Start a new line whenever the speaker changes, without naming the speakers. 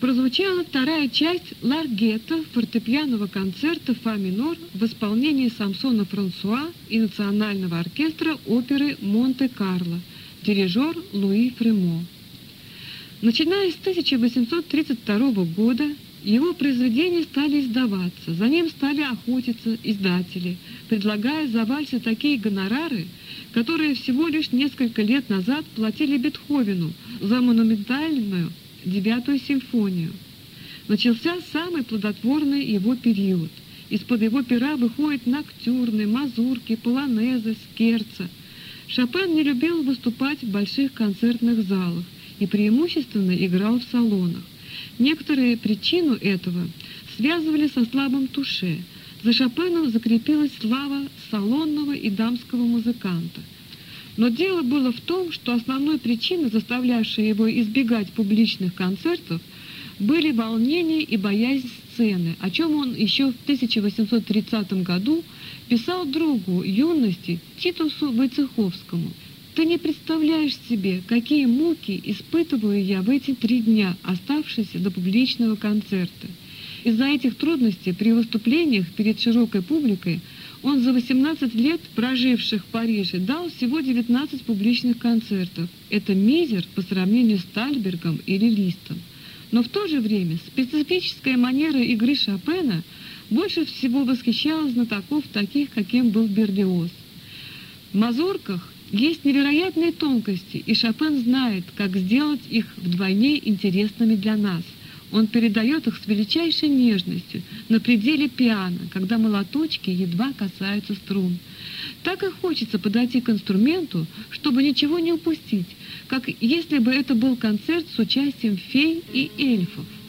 прозвучала вторая часть Ларгета фортепианного концерта «Фа минор» в исполнении Самсона Франсуа и Национального оркестра оперы «Монте-Карло», дирижер Луи Фремо. Начиная с 1832 года его произведения стали издаваться, за ним стали охотиться издатели, предлагая за вальсы такие гонорары, которые всего лишь несколько лет назад платили Бетховену за монументальную 9-ю симфонию. Начался самый плодотворный его период. Из-под его пера выходят ноктюрны, мазурки, полонезы, скерца. Шопен не любил выступать в больших концертных залах и преимущественно играл в салонах. Некоторые причину этого связывали со слабым туше. За Шопеном закрепилась слава салонного и дамского музыканта. Но дело было в том, что основной причиной, заставлявшей его избегать публичных концертов, были волнения и боязнь сцены, о чем он еще в 1830 году писал другу юности Титусу Войцеховскому. «Ты не представляешь себе, какие муки испытываю я в эти 3 дня, оставшиеся до публичного концерта». Из-за этих трудностей при выступлениях перед широкой публикой он за 18 лет, проживших в Париже, дал всего 19 публичных концертов. Это мизер по сравнению с Тальбергом или Листом. Но в то же время специфическая манера игры Шопена больше всего восхищала знатоков таких, каким был Берлиоз. В мазурках есть невероятные тонкости, и Шопен знает, как сделать их вдвойне интересными для нас. Он передает их с величайшей нежностью, на пределе пиано, когда молоточки едва касаются струн. Так и хочется подойти к инструменту, чтобы ничего не упустить, как если бы это был концерт с участием фей и эльфов.